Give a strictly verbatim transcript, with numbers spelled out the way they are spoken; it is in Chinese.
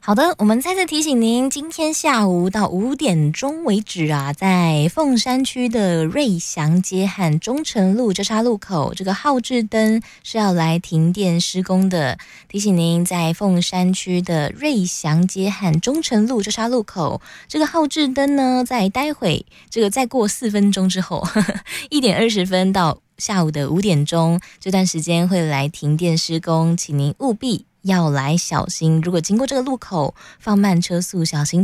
好的，我们再次提醒您，今天下午到五点钟为止啊，在凤山区的瑞祥街和中城路交叉路口，这个号志灯是要来停电施工的。提醒您，在凤山区的瑞祥街和中城路交叉路口，这个号志灯呢，在待会这个再过四分钟之后，一点二十分到下午的五点钟，这段时间会来停电施工，请您务必要来小心，如果经过这个路口，放慢车速，小心